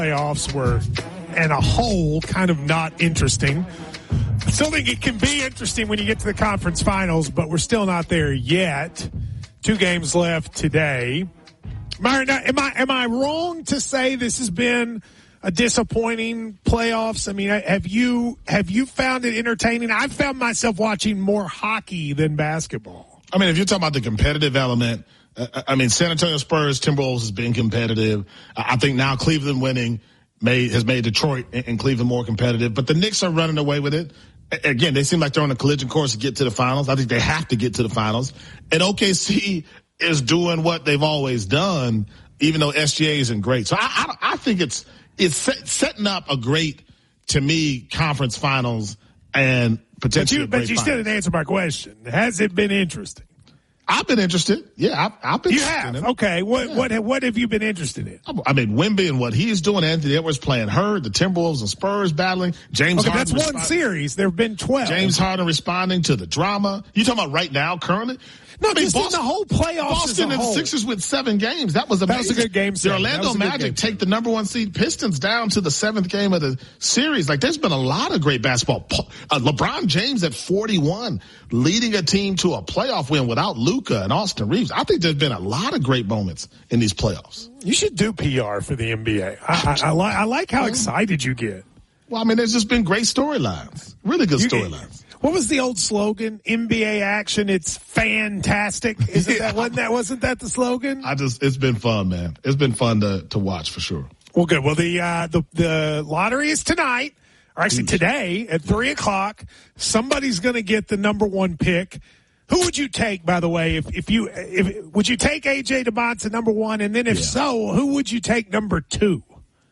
Playoffs were, and a whole, kind of not interesting. I still think it can be interesting when you get to the conference finals, but we're still not there yet. 2 games left today. Am I wrong to say this has been a disappointing playoffs? I mean, have you found it entertaining? I've found myself watching more hockey than basketball. I mean, if you're talking about the competitive element, San Antonio Spurs, Timberwolves has been competitive. I think now Cleveland winning has made Detroit and Cleveland more competitive. But the Knicks are running away with it. Again, they seem like they're on a collision course to get to the finals. I think they have to get to the finals. And OKC is doing what they've always done, even though SGA isn't great. So I think it's setting up a great, to me, conference finals and potentially. But you still didn't answer my question. Has it been interesting? I've been interested. Yeah, I've been interested in him. Okay. What have you been interested in? I mean, Wemby and what he's doing, Anthony Edwards playing hurt, the Timberwolves and Spurs battling, James Harden. That's one series. There have been 12. James Harden responding to the drama. You talking about right now, currently? No, just in the whole playoffs. Boston and the Sixers with 7 games. That was amazing. That was a good game. The Orlando Magic take the number 1 seed Pistons down to the 7th game of the series. Like, there's been a lot of great basketball. LeBron James at 41 leading a team to a playoff win without Luka and Austin Reeves. I think there's been a lot of great moments in these playoffs. You should do PR for the NBA. I like how excited you get. Well, I mean, there's just been great storylines. Really good storylines. What was the old slogan? NBA action, it's fantastic. Wasn't that the slogan? It's been fun, man. It's been fun to watch for sure. Well, good. Well, the lottery is tonight, or actually today at 3:00. Somebody's going to get the number 1 pick. Who would you take, by the way, would you take AJ Debonsa number 1? And then if so, who would you take number 2?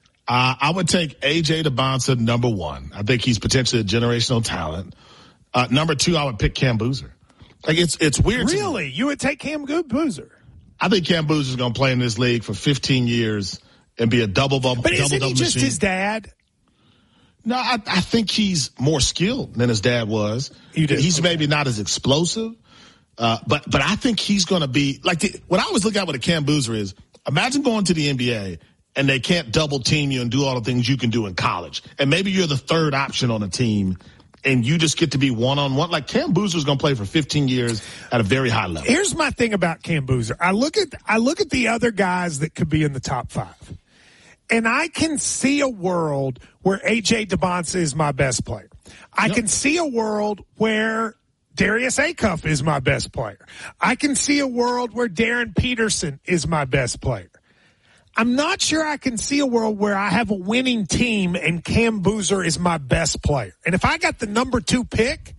I would take AJ Debonsa number 1. I think he's potentially a generational talent. Number 2, I would pick Cam Boozer. Like, it's weird. Really? You would take Cam Boozer? I think Cam Boozer is going to play in this league for 15 years and be a double-double But isn't he just machine. his dad? No, I think he's more skilled than his dad was. He's maybe not as explosive, but I think he's going to be like what I always look at with a Cam Boozer is imagine going to the NBA and they can't double team you and do all the things you can do in college, and maybe you're the 3rd option on a team. And you just get to be one-on-one. Like, Cam Boozer's going to play for 15 years at a very high level. Here's my thing about Cam Boozer. I look at the other guys that could be in the top 5. And I can see a world where AJ Debonsa is my best player. I can see a world where Darius Acuff is my best player. I can see a world where Darren Peterson is my best player. I'm not sure I can see a world where I have a winning team and Cam Boozer is my best player. And if I got the number 2 pick,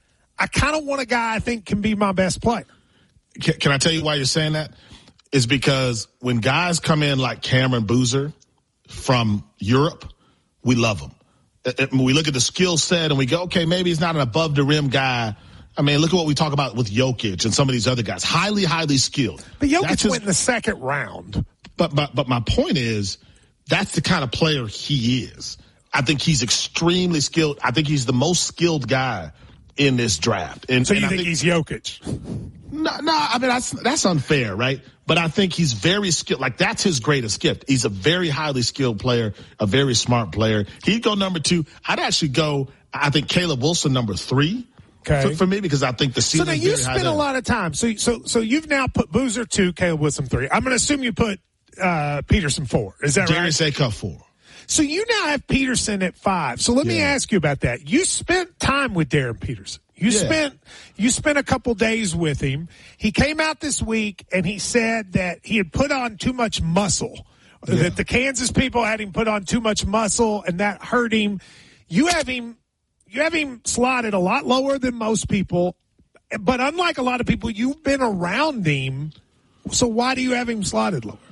I kind of want a guy I think can be my best player. Can I tell you why you're saying that? It's because when guys come in like Cameron Boozer from Europe, we love them. We look at the skill set and we go, okay, maybe he's not an above the rim guy. I mean, look at what we talk about with Jokic and some of these other guys. Highly, highly skilled. But Jokic went in the 2nd round. But my point is, that's the kind of player he is. I think he's extremely skilled. I think he's the most skilled guy in this draft. And so you think he's Jokic? No, I mean, that's unfair, right? But I think he's very skilled. Like, that's his greatest gift. He's a very highly skilled player, a very smart player. He'd go number 2. I'd actually go, I think, Caleb Wilson number 3. Okay. For me, because I think the ceiling is very high. So now you spent a lot of time. So you've now put Boozer 2, Caleb Wilson 3. I'm going to assume you put Peterson 4. Is that right? Darius Acuff 4. So you now have Peterson at 5. So let me ask you about that. You spent time with Darren Peterson. You spent a couple days with him. He came out this week and he said that he had put on too much muscle. Yeah. That the Kansas people had him put on too much muscle and that hurt him. You have him slotted a lot lower than most people, but unlike a lot of people, you've been around him. So why do you have him slotted lower?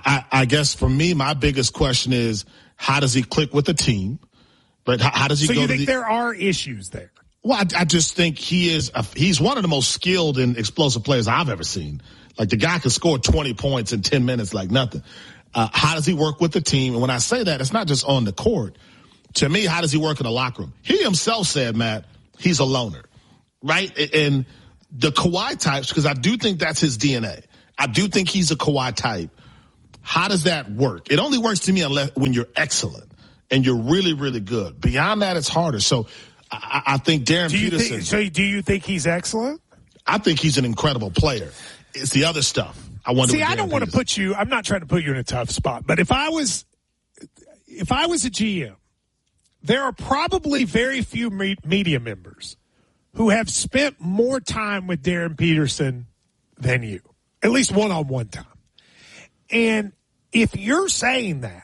I guess for me, my biggest question is, how does he click with the team? Right? How does he go? So you think there are issues there? Well, I just think he's one of the most skilled and explosive players I've ever seen. Like, the guy can score 20 points in 10 minutes like nothing. How does he work with the team? And when I say that, it's not just on the court. To me, how does he work in the locker room? He himself said, Matt, he's a loner, right? And the Kawhi types, because I do think that's his DNA. I do think he's a Kawhi type. how does that work? It only works to me when you're excellent and you're really, really good. Beyond that, it's harder. So I think Darren Peterson. Do you think he's excellent? I think he's an incredible player. It's the other stuff. I don't want to put you. I'm not trying to put you in a tough spot, but if I was a GM, there are probably very few media members who have spent more time with Darren Peterson than you, at least one-on-one time. And if you're saying that,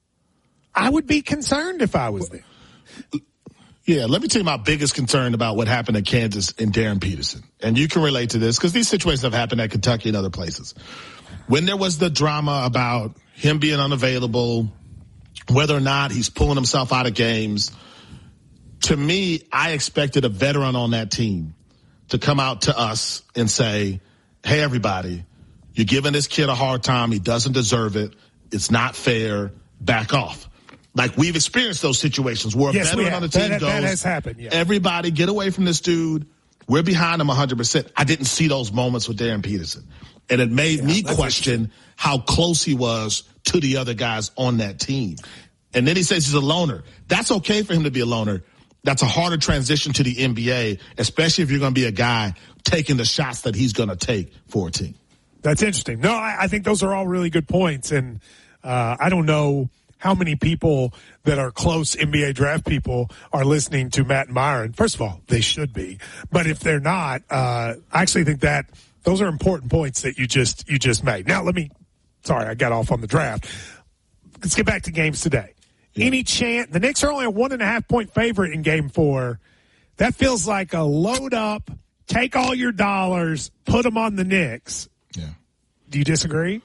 I would be concerned if I was there. Yeah, let me tell you my biggest concern about what happened at Kansas and Darren Peterson. And you can relate to this because these situations have happened at Kentucky and other places. When there was the drama about him being unavailable, whether or not he's pulling himself out of games, to me, I expected a veteran on that team to come out to us and say, hey, everybody, you're giving this kid a hard time. He doesn't deserve it. It's not fair. Back off. Like, we've experienced those situations where a veteran on the team goes, that has happened, yeah. Everybody get away from this dude. We're behind him 100%. I didn't see those moments with Darren Peterson. And it made me question how close he was to the other guys on that team. And then he says he's a loner. That's okay for him to be a loner. That's a harder transition to the NBA, especially if you're going to be a guy taking the shots that he's going to take for a team. That's interesting. No, I think those are all really good points. And I don't know how many people that are close NBA draft people are listening to Matt and Myron. First of all, they should be. But if they're not, I actually think that those are important points that you just made. Now, I got off on the draft. Let's get back to games today. Yeah. Any chance, the Knicks are only a 1.5-point favorite in Game 4. That feels like a load up, take all your dollars, put them on the Knicks. Yeah. Do you disagree?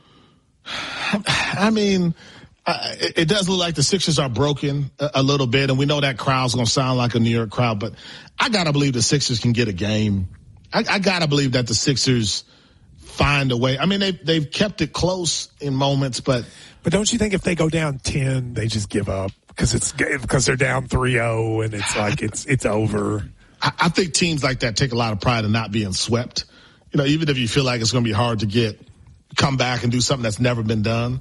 I mean, it does look like the Sixers are broken a little bit, and we know that crowd's going to sound like a New York crowd, but I got to believe the Sixers can get a game. I got to believe that the Sixers find a way. I mean, they've kept it close in moments, but don't you think if they go down 10, they just give up because they're down 3-0 and it's like it's over? I think teams like that take a lot of pride in not being swept. You know, even if you feel like it's going to be hard to come back and do something that's never been done.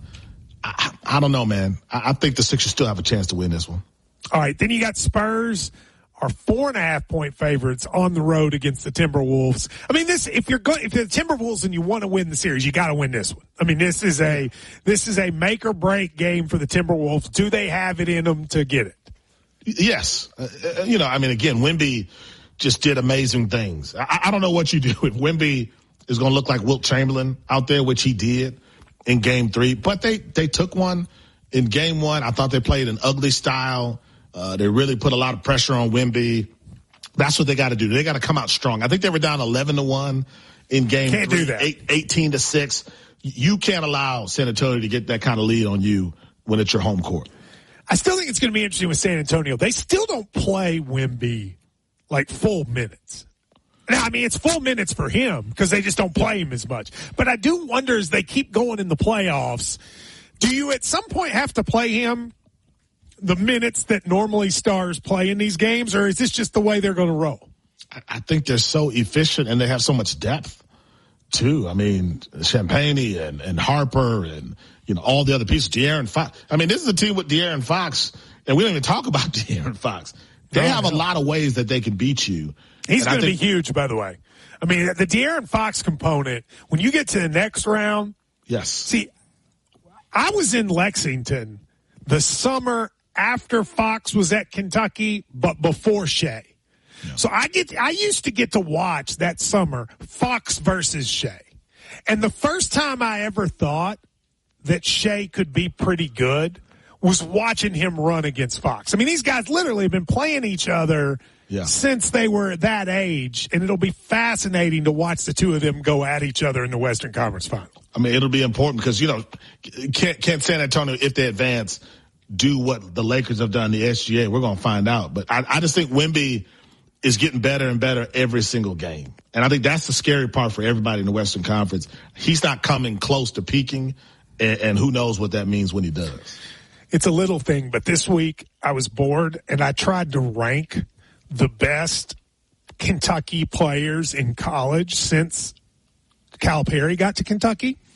I don't know, man. I think the Sixers still have a chance to win this one. All right. Then you got Spurs are 4.5-point favorites on the road against the Timberwolves. I mean, if you're the Timberwolves and you want to win the series, you got to win this one. I mean, this is a make or break game for the Timberwolves. Do they have it in them to get it? Yes. Again, Wemby just did amazing things. I don't know what you do if Wemby is going to look like Wilt Chamberlain out there, which he did in Game 3. But they took one in Game 1. I thought they played an ugly style. They really put a lot of pressure on Wemby. That's what they got to do. They got to come out strong. I think they were down 11-1 in Game 3. Can't do that. 18-6. You can't allow San Antonio to get that kind of lead on you when it's your home court. I still think it's going to be interesting with San Antonio. They still don't play Wemby like full minutes. Now, I mean, it's full minutes for him because they just don't play him as much. But I do wonder as they keep going in the playoffs, do you at some point have to play him the minutes that normally stars play in these games, or is this just the way they're going to roll? I think they're so efficient and they have so much depth, too. I mean, Champagne and Harper and, all the other pieces. De'Aaron Fox. I mean, this is a team with De'Aaron Fox, and we don't even talk about De'Aaron Fox. They have a lot of ways that they can beat you. He's going to be huge, by the way. I mean, the De'Aaron Fox component, when you get to the next round. Yes. See, I was in Lexington the summer after Fox was at Kentucky, but before Shea. Yeah. So I used to get to watch that summer Fox versus Shea. And the first time I ever thought that Shea could be pretty good was watching him run against Fox. I mean, these guys literally have been playing each other since they were that age, and it'll be fascinating to watch the two of them go at each other in the Western Conference Final. I mean, it'll be important because, can San Antonio, if they advance, do what the Lakers have done in the SGA? We're going to find out. But I just think Wemby is getting better and better every single game. And I think that's the scary part for everybody in the Western Conference. He's not coming close to peaking, and who knows what that means when he does. It's a little thing, but this week I was bored, and I tried to rank the best Kentucky players in college since Calipari got to Kentucky.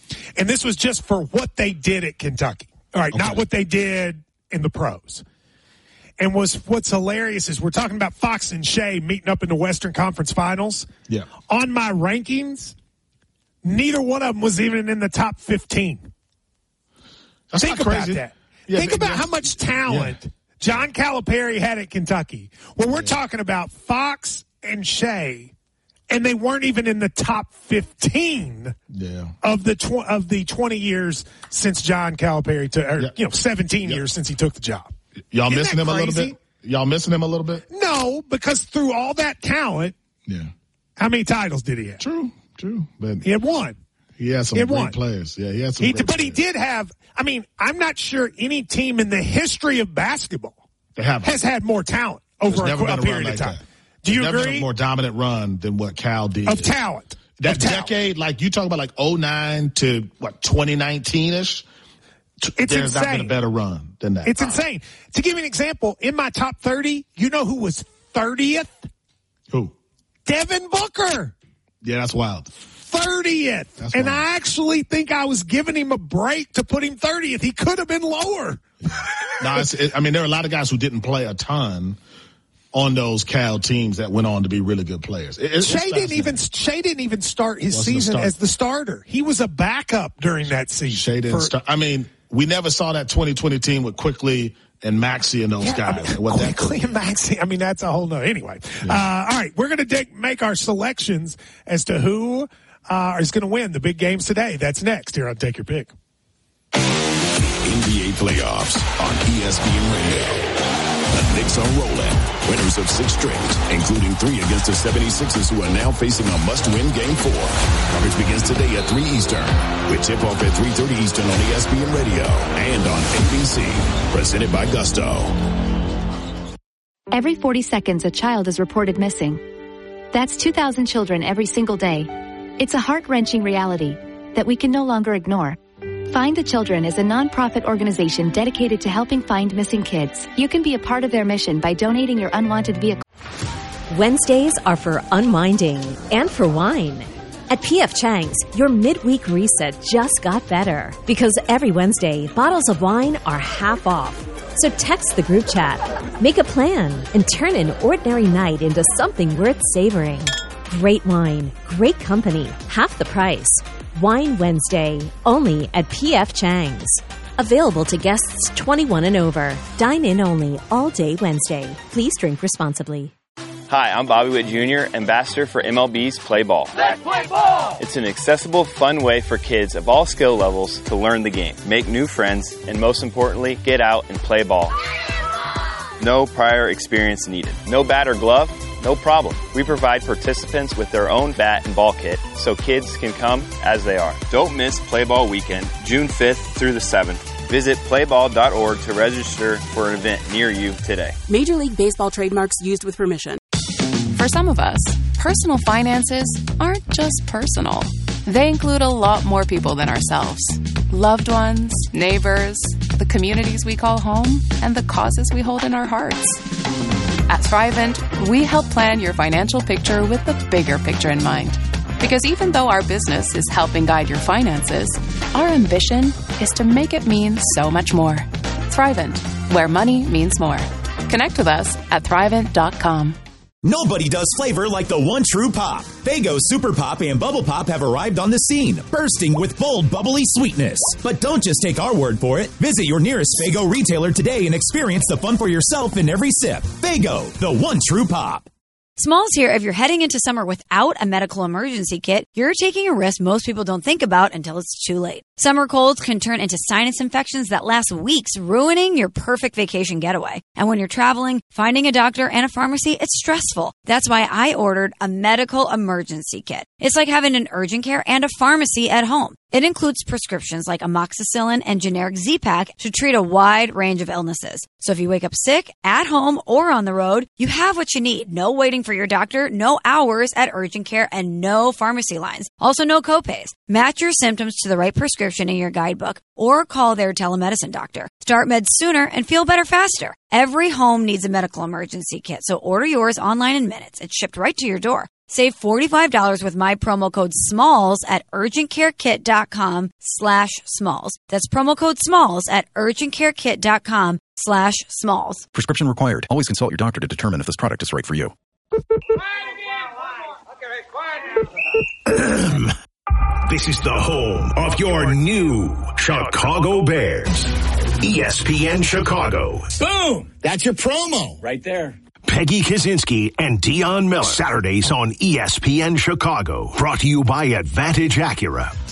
And this was just for what they did at Kentucky. All right, not what they did in the pros. And what's hilarious is we're talking about Fox and Shea meeting up in the Western Conference Finals. Yeah. On my rankings, neither one of them was even in the top 15. Think about that. Yeah, think about how much talent John Calipari had at Kentucky. Well, we're talking about Fox and Shea, and they weren't even in the top 15 of the 20 years since John Calipari took, 17 years since he took the job. Y'all missing him a little bit? Y'all missing him a little bit? No, because through all that talent, how many titles did he have? True. But he had one. He had some great players. Yeah, he had some great players. He did have, I'm not sure any team in the history of basketball has had more talent over a period of time. Do you agree? Never been a more dominant run than what Cal did. Of talent. That decade, like you talk about like 2009 to 2019-ish, there's not been a better run than that. It's insane. To give you an example, in my top 30, you know who was 30th? Who? Devin Booker. Yeah, that's wild. 30th. That's and wild. I actually think I was giving him a break to put him 30th. He could have been lower. There are a lot of guys who didn't play a ton on those Cal teams that went on to be really good players. Shea didn't even start his season as the starter. He was a backup during that season. Shea didn't start. We never saw that 2020 team with Quickly and Maxey and those guys. Quickly and Maxey. That's a whole nother. Anyway, all right, we're going to make our selections as to who is going to win the big games today. That's next here on Take Your Pick. NBA playoffs on ESPN Radio. The Knicks are rolling. Winners of 6 straight, including 3 against the 76ers, who are now facing a must-win Game 4. Coverage begins today at 3 Eastern, with tip-off at 3:30 Eastern on ESPN Radio and on ABC. Presented by Gusto. Every 40 seconds, a child is reported missing. That's 2,000 children every single day. It's a heart-wrenching reality that we can no longer ignore. Find the Children is a nonprofit organization dedicated to helping find missing kids. You can be a part of their mission by donating your unwanted vehicle. Wednesdays are for unwinding and for wine. At P.F. Chang's, your midweek reset just got better. Because every Wednesday, bottles of wine are half off. So text the group chat, make a plan, and turn an ordinary night into something worth savoring. Great wine, great company, half the price. Wine Wednesday, only at P.F. Chang's. Available to guests 21 and over. Dine in only all day Wednesday. Please drink responsibly. Hi, I'm Bobby Witt Jr., ambassador for MLB's Play Ball. Let's play ball! It's an accessible, fun way for kids of all skill levels to learn the game, make new friends, and most importantly, get out and play ball. No prior experience needed. No bat or glove? No problem. We provide participants with their own bat and ball kit so kids can come as they are. Don't miss Play Ball Weekend, June 5th through the 7th. Visit playball.org to register for an event near you today. Major League Baseball trademarks used with permission. For some of us, personal finances aren't just personal. They include a lot more people than ourselves. Loved ones, neighbors, the communities we call home, and the causes we hold in our hearts. At Thrivent, we help plan your financial picture with the bigger picture in mind. Because even though our business is helping guide your finances, our ambition is to make it mean so much more. Thrivent, where money means more. Connect with us at Thrivent.com. Nobody does flavor like the one true pop. Faygo Super Pop and Bubble Pop have arrived on the scene, bursting with bold, bubbly sweetness. But don't just take our word for it. Visit your nearest Faygo retailer today and experience the fun for yourself in every sip. Faygo, the one true pop. Smalls here. If you're heading into summer without a medical emergency kit, you're taking a risk most people don't think about until it's too late. Summer colds can turn into sinus infections that last weeks, ruining your perfect vacation getaway. And when you're traveling, finding a doctor and a pharmacy, it's stressful. That's why I ordered a medical emergency kit. It's like having an urgent care and a pharmacy at home. It includes prescriptions like amoxicillin and generic Z-Pak to treat a wide range of illnesses. So if you wake up sick, at home, or on the road, you have what you need. No waiting for your doctor, no hours at urgent care, and no pharmacy lines. Also, no copays. Match your symptoms to the right prescription in your guidebook or call their telemedicine doctor. Start meds sooner and feel better faster. Every home needs a medical emergency kit, so order yours online in minutes. It's shipped right to your door. Save $45 with my promo code SMALLS at urgentcarekit.com/smalls. That's promo code SMALLS at urgentcarekit.com/smalls. Prescription required. Always consult your doctor to determine if this product is right for you. This is the home of your new Chicago Bears. ESPN Chicago. Boom! That's your promo right there. Peggy Kaczynski and Dion Miller. Saturdays on ESPN Chicago. Brought to you by Advantage Acura.